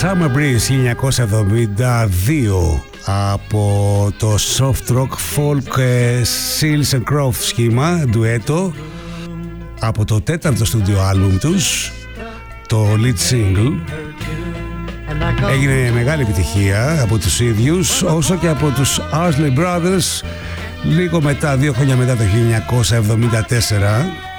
Summer Breeze 1972 από το soft rock folk Seals and Crofts σχήμα, ντουέτο από το τέταρτο στούντιο άλμπουμ τους, το lead single. Έγινε μεγάλη επιτυχία από τους ίδιους όσο και από τους Isley Brothers λίγο μετά, 2 χρόνια μετά, το 1974.